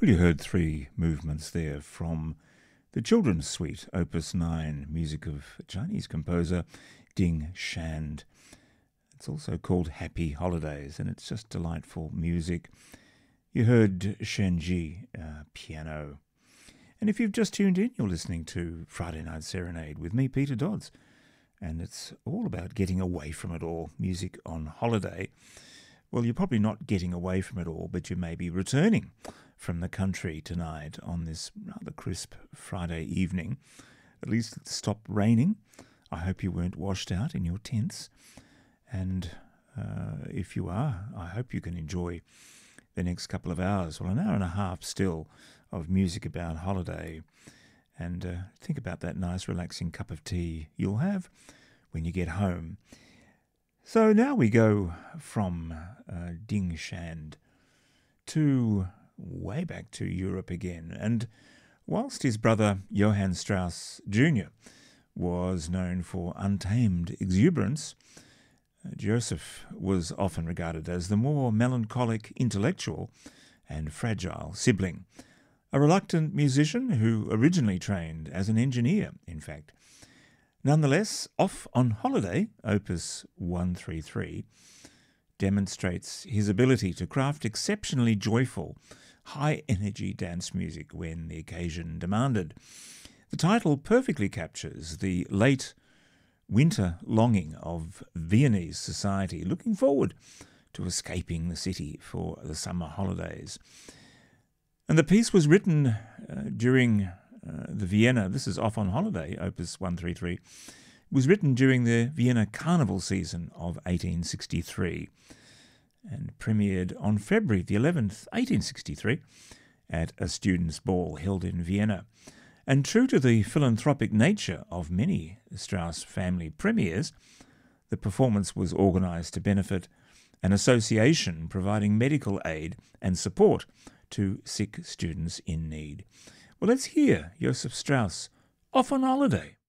Well, you heard three movements there from the Children's Suite, Opus 9, music of Chinese composer Ding Shand. It's also called Happy Holidays, and it's just delightful music. You heard Shenji, piano. And if you've just tuned in, you're listening to Friday Night Serenade with me, Peter Dodds. And it's all about getting away from it all, music on holiday. Well, you're probably not getting away from it all, but you may be returning from the country tonight on this rather crisp Friday evening. At least it's stopped raining. I hope you weren't washed out in your tents. And if you are, I hope you can enjoy the next couple of hours, well, an hour and a half still, of music about holiday. And think about that nice relaxing cup of tea you'll have when you get home. So now we go from Ding Shand to way back to Europe again. And whilst his brother Johann Strauss Jr. was known for untamed exuberance, Joseph was often regarded as the more melancholic, intellectual and fragile sibling. A reluctant musician who originally trained as an engineer, in fact. Nonetheless, Off on Holiday, Opus 133, demonstrates his ability to craft exceptionally joyful, high-energy dance music when the occasion demanded. The title perfectly captures the late winter longing of Viennese society, looking forward to escaping the city for the summer holidays. And the piece was written during the Vienna, this is Off on Holiday, Opus 133, was written during the Vienna Carnival season of 1863 and premiered on February the 11th, 1863, at a students' ball held in Vienna. And true to the philanthropic nature of many Strauss family premieres, the performance was organised to benefit an association providing medical aid and support to sick students in need. Well, let's hear Joseph Strauss, Off on Holiday.